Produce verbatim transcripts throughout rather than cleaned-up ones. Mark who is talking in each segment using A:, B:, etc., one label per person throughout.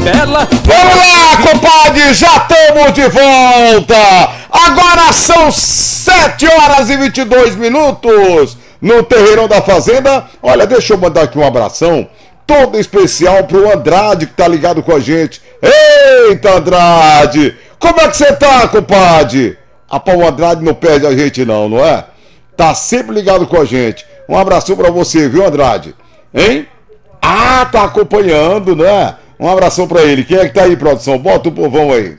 A: Bela.
B: Vamos lá, compadre, já estamos de volta. Agora são sete horas e vinte e dois minutos no Terreirão da Fazenda. Olha, deixa eu mandar aqui um abração todo especial pro Andrade que tá ligado com a gente. Eita, Andrade! Como é que você tá, compadre? Ah, pá, o Andrade não perde a gente não, não é? Tá sempre ligado com a gente. Um abração pra você, viu, Andrade? Hein? Ah, tá acompanhando, né? Um abração pra ele. Quem é que tá aí, produção? Bota o povão aí.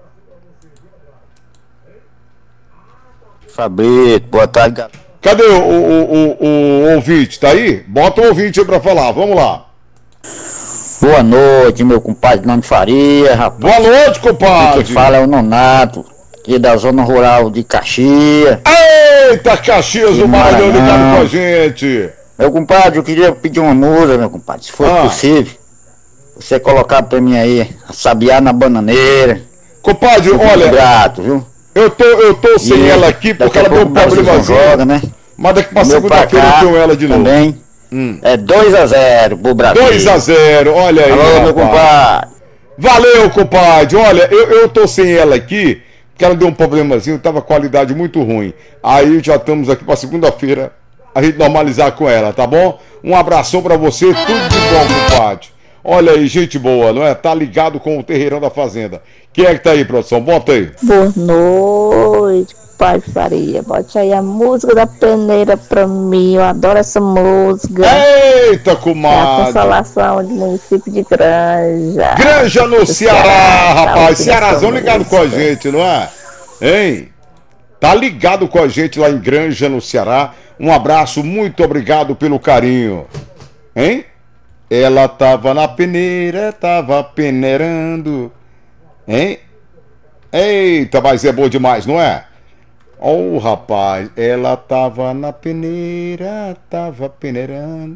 C: Fabrício, boa tarde, galera.
B: Cadê o, o, o, o ouvinte? Tá aí? Bota o ouvinte aí pra falar. Vamos lá.
C: Boa noite, meu compadre Nando Faria, rapaz.
B: Boa noite, compadre.
C: Quem fala é o Nonato, aqui da zona rural de Caxias.
B: Eita, Caxias do Maranhão ligado com a gente.
C: Meu compadre, eu queria pedir uma música, meu compadre, se for ah. possível. Você colocar pra mim aí, a Sabiá na Bananeira.
B: Compadre, olha,
C: grato, viu?
B: Eu tô, eu tô sem e ela aqui porque ela deu um problemazinho. Né? Mas daqui pra segunda-feira eu tenho ela de novo.
C: Também. Hum. É dois a zero pro Brasil.
B: dois a zero, olha aí.
C: Alô, meu compadre.
B: Valeu, compadre. Olha, eu, eu tô sem ela aqui porque ela deu um problemazinho, tava qualidade muito ruim. Aí já estamos aqui pra segunda-feira a gente normalizar com ela, tá bom? Um abração pra você, tudo de bom, compadre. Olha aí, gente boa, não é? Tá ligado com o Terreirão da Fazenda. Quem é que tá aí, produção? Bota aí.
D: Boa noite, pai Faria. Bote aí a música da peneira pra mim. Eu adoro essa música.
B: Eita, comadre.
D: É a consolação do município de Granja.
B: Granja no Ceará, Ceará, rapaz. Cearazão ligado com a gente, não é? Hein? Tá ligado com a gente lá em Granja, no Ceará. Um abraço, muito obrigado pelo carinho. Hein? Ela tava na peneira, tava peneirando. Hein? Eita, mas é bom demais, não é? Oh, rapaz, ela tava na peneira, tava peneirando.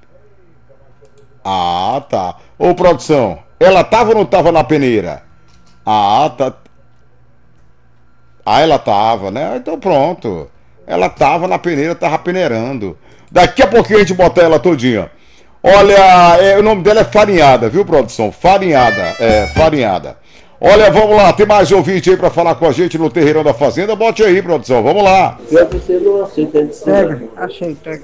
B: Ah, tá. Ô, produção, ela tava ou não tava na peneira? Ah, tá. Ah, ela tava, né? Então pronto. Ela tava na peneira, tava peneirando. Daqui a pouquinho a gente bota ela todinha. Olha, é, o nome dela é Farinhada, viu, produção? Farinhada, é, Farinhada. Olha, vamos lá, tem mais ouvinte aí pra falar com a gente no Terreirão da Fazenda. Bote aí, produção, vamos lá.
E: Pega, achei, pega.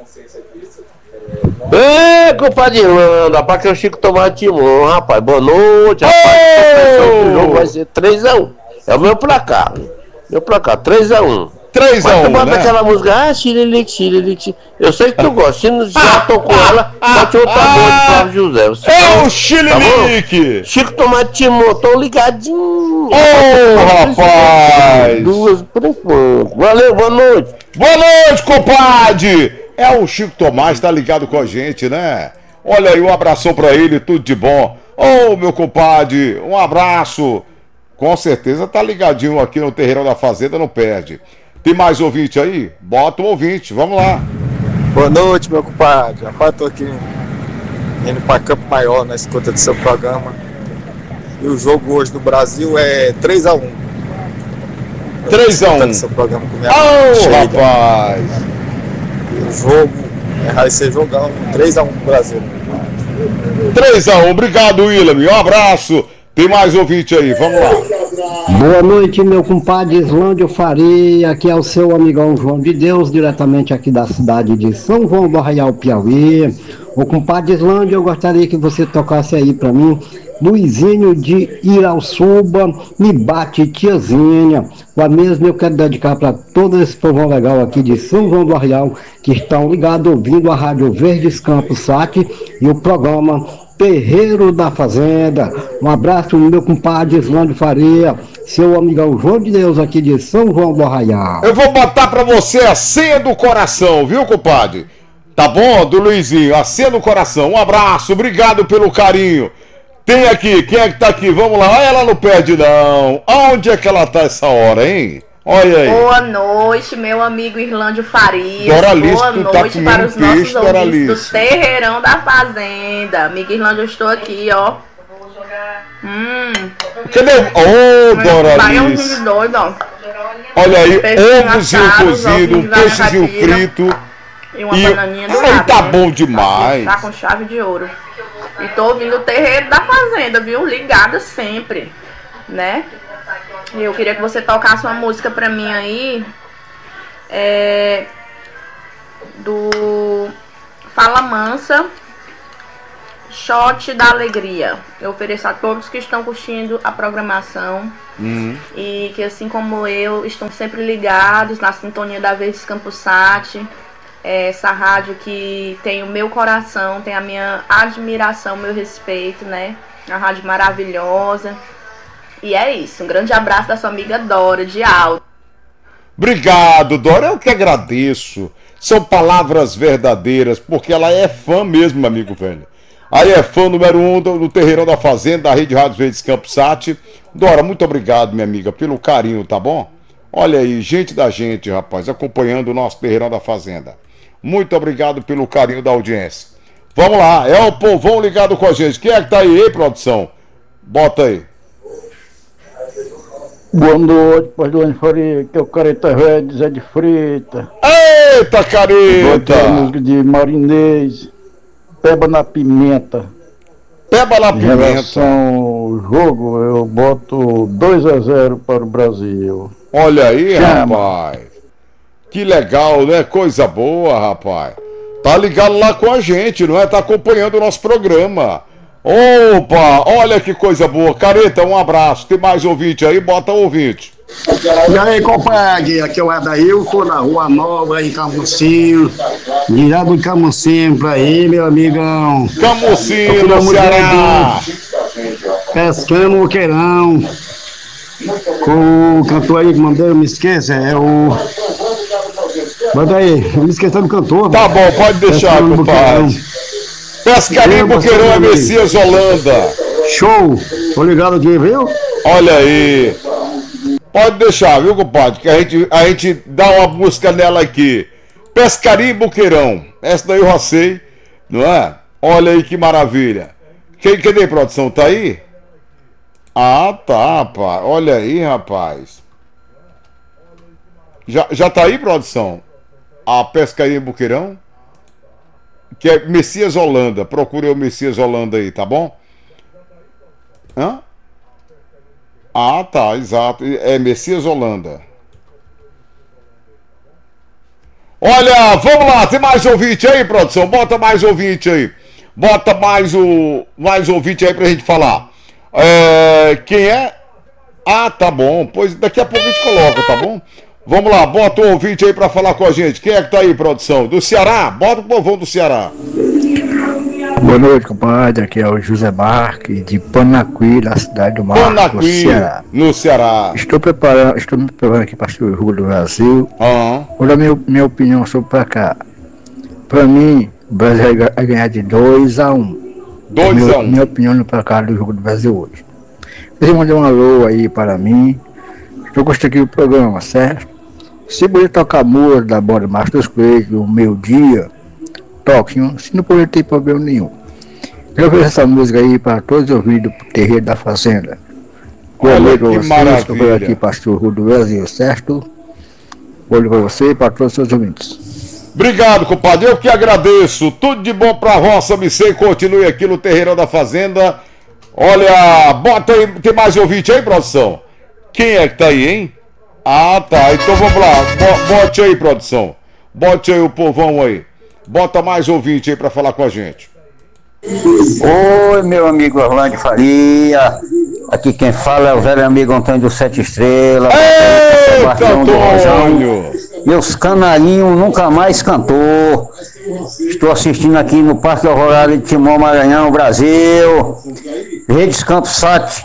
F: Ei, compadre Landa, pra que o Chico tomar timão, rapaz. Boa noite, rapaz. Oh! O jogo vai ser três a um. É o meu placar. Meu placar, três a um.
B: três a um,
F: bota
B: né?
F: aquela música, ah, xirilique, xirilique. Eu sei que tu gosta, se não já tocou ela, bote outra boa de Flávio José. Você
B: é
F: tá,
B: o xirilique!
F: Tá Chico Tomate Timão, tô ligadinho.
B: Ô, oh, rapaz!
F: Duas por enquanto. Valeu, boa noite.
B: Boa noite, compadre! É o Chico Tomás, tá ligado com a gente, né? Olha aí, um abração pra ele, tudo de bom. Ô, oh, meu compadre, um abraço. Com certeza tá ligadinho aqui no Terreirão da Fazenda, não perde. Tem mais ouvinte aí? Bota um ouvinte, vamos lá.
G: Boa noite, meu compadre. Rapaz, tô aqui indo pra Campo Maior na escuta do seu programa. E o jogo hoje no Brasil é três a um.
B: três a um.
G: Seu programa com minha
B: oh, rapaz!
G: E o jogo vai ser jogão, três a um pro Brasil.
B: três a um, obrigado, William. Um abraço. Tem mais ouvinte aí, vamos lá.
H: Boa noite, meu compadre Islândio Faria, aqui é o seu amigão João de Deus, diretamente aqui da cidade de São João do Arraial, Piauí. O compadre Islândio, eu gostaria que você tocasse aí pra mim, Luizinho de Irauçuba, Me Bate Tiazinha. A mesma eu quero dedicar para todo esse povo legal aqui de São João do Arraial, que estão ligados ouvindo a Rádio Verdes Campos Sat e o programa Terreiro da Fazenda. Um abraço, meu compadre Islândio Faria, seu amigão João de Deus aqui de São João do Arraial.
B: Eu vou botar pra você a senha do coração, viu, compadre? Tá bom, do Luizinho, a senha do coração. Um abraço, obrigado pelo carinho. Tem aqui, quem é que tá aqui? Vamos lá, ela não perde não. Aonde é que ela tá essa hora, hein? Olha aí.
I: Boa noite, meu amigo Irlândio Farias.
B: Doralice,
I: Boa noite
B: tá
I: para os nossos
B: peixe,
I: ouvintes
B: Doralice.
I: do Terreirão da Fazenda. Amigo Irlândio, eu estou aqui, ó. Hum.
B: Cadê? Ô, oh, Doralice.
I: Um doido, ó.
B: Olha aí, ovozinho cozido, um peixezinho frito.
I: E uma e... bananinha do
B: Ai,
I: lado,
B: tá
I: né?
B: bom demais.
I: Tá com chave de ouro. E tô ouvindo o Terreiro da Fazenda, viu? Ligada sempre, né? Eu queria que você tocasse uma música pra mim aí. É, do Fala Mansa, Shot da Alegria. Eu ofereço a todos que estão curtindo a programação
B: Uhum.
I: e que, assim como eu, estão sempre ligados na sintonia da Verdes Campos Sat. É essa rádio que tem o meu coração, tem a minha admiração, meu respeito, né? Uma rádio maravilhosa. E é isso. Um grande abraço da sua amiga Dora, de Alto.
B: Obrigado, Dora. Eu que agradeço. São palavras verdadeiras, porque ela é fã mesmo, amigo velho. Aí é fã número um do, do Terreirão da Fazenda, da Rede Rádios Verdes Campos Sat. Dora, muito obrigado, minha amiga, pelo carinho, tá bom? Olha aí, gente da gente, rapaz, acompanhando o nosso Terreirão da Fazenda. Muito obrigado pelo carinho da audiência. Vamos lá, é o povão ligado com a gente. Quem é que tá aí, hein, produção? Bota aí.
A: Boa noite, pastor Faria, que é o Careta Velho, Zé de Frita.
B: Eita, careta!
A: Bota a música de Marinês, Peba na Pimenta.
B: Peba na
A: Em
B: Pimenta.
A: relação ao jogo, eu boto dois a zero para o Brasil.
B: Olha aí,
A: Chama.
B: rapaz. Que legal, né? Coisa boa, rapaz. Tá ligado lá com a gente, não é? Tá acompanhando o nosso programa. Opa, olha que coisa boa. Careta, um abraço. Tem mais ouvinte aí? Bota ouvinte.
J: E aí, compadre, aqui é o Adailton, na Rua Nova, em Camucinho. Direto de Camucinho pra aí, meu amigão.
B: Camucinho, no Ceará.
J: Pescando o Queirão. Com o cantor aí que mandou, eu me esqueça, é o... Manda aí, eu me esqueci do cantor.
B: Tá bom, pode deixar,
J: Pescando
B: compadre. Pescaria Boqueirão é Messias Holanda.
J: Show, tô ligado aqui, viu?
B: Olha aí. Pode deixar, viu, compadre? Que a gente, a gente dá uma busca nela aqui. Pescaria Boqueirão. Essa daí eu já sei, não é? Olha aí que maravilha. Quem, cadê, produção? Tá aí? Ah, tá, rapaz. Olha aí, rapaz. Já, já tá aí, produção? A Pescaria Boqueirão? Que é Messias Holanda. Procure o Messias Holanda aí, tá bom? Hã? Ah, tá, exato. É Messias Holanda. Olha, vamos lá, tem mais ouvinte aí, produção? Bota mais ouvinte aí. Bota mais o mais ouvinte aí pra gente falar. É, quem é? Ah, tá bom. Pois daqui a pouco a gente coloca, tá bom? Vamos lá, bota o ouvinte aí pra falar com a gente. Quem é que tá aí, produção? Do Ceará? Bota o povão do Ceará.
K: Boa noite, compadre. Aqui é o José Marques, de Panacuí, na cidade do Marco,
B: Panacuí,
K: Ceará.
B: no Ceará.
K: Estou preparando, estou me preparando aqui para o jogo do Brasil.
B: Uhum.
K: Vou dar minha, minha opinião sobre pra cá. Para mim, o Brasil vai ganhar de dois a um.
B: dois a um.
K: Minha opinião no placar do jogo do Brasil hoje. Você mandou um alô aí para mim. Estou gostando aqui do programa, certo? Se puder tocar música da Bora Márcio dos Coelhos, no meio-dia, toque, se não puder, ter problema nenhum. Eu vejo essa música aí para todos os ouvidos do Terreiro da Fazenda. Boa noite para vocês, estou aqui, pastor Rui do Brasil, certo? Olho para você e para todos os seus ouvintes.
B: Obrigado, compadre. Eu que agradeço. Tudo de bom pra roça, me sei. Continue aqui no Terreirão da Fazenda. Olha, bota aí, tem mais ouvinte aí, produção? Quem é que tá aí, hein? Ah, tá. Então vamos lá. Bote aí, produção. Bote aí o povão aí. Bota mais ouvinte aí pra falar com a gente.
C: Oi, meu amigo Orlando Faria. Aqui quem fala é o velho amigo Antônio do Sete Estrelas.
B: Eita, Antônio!
C: Meus canalinhos nunca mais cantou. Estou assistindo aqui no Parque Alvorada de Timor, Maranhão, Brasil. Redes Campos Sat.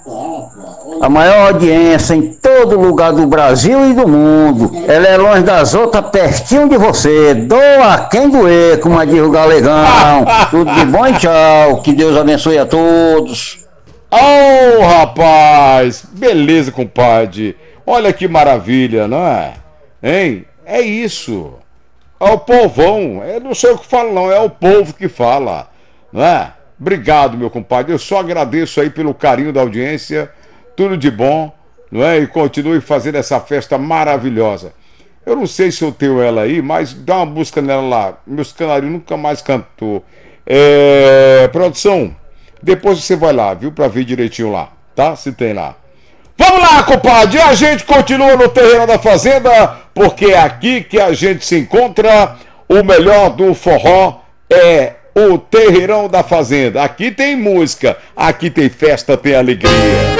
C: A maior audiência em todo lugar do Brasil e do mundo. Ela é longe das outras, pertinho de você. Doa quem doer, como diz o Galegão. Tudo de bom e tchau. Que Deus abençoe a todos.
B: Oh, rapaz! Beleza, compadre. Olha que maravilha, não é? Hein? É isso. É o povão. Eu não sei o que fala, não. É o povo que fala, não é? Obrigado, meu compadre. Eu só agradeço aí pelo carinho da audiência. Tudo de bom, não é? E continue fazendo essa festa maravilhosa. Eu não sei se eu tenho ela aí, mas dá uma busca nela lá. Meus canarinhos nunca mais cantou. É, produção, depois você vai lá, viu? Pra ver direitinho lá, tá? Se tem lá. Vamos lá, compadre. A gente continua no Terreiro da Fazenda, porque é aqui que a gente se encontra. O melhor do forró é o Terreirão da Fazenda. Aqui tem música, aqui tem festa, tem alegria.